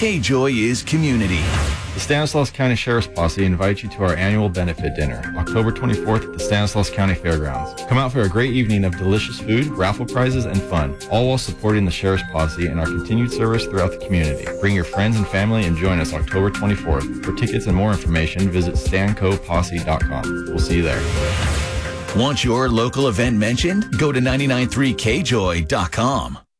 K-Joy is community. The Stanislaus County Sheriff's Posse invites you to our annual benefit dinner, October 24th at the Stanislaus County Fairgrounds. Come out for a great evening of delicious food, raffle prizes, and fun, all while supporting the Sheriff's Posse and our continued service throughout the community. Bring your friends and family and join us October 24th. For tickets and more information, visit stancoposse.com. We'll see you there. Want your local event mentioned? Go to 993kjoy.com.